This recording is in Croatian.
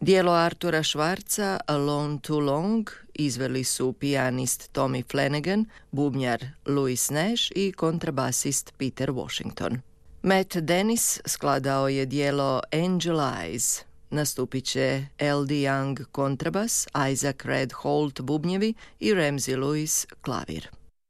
Dijelo Artura Schwarza Alone Too Long izveli su pijanist Tommy Flanagan, bubnjar Louis Nash i kontrabasist Peter Washington. Matt Dennis skladao je dijelo Angel Eyes. Nastupit će L.D. Young kontrabas, Isaac Red Holt bubnjevi i Ramsey Lewis klavir.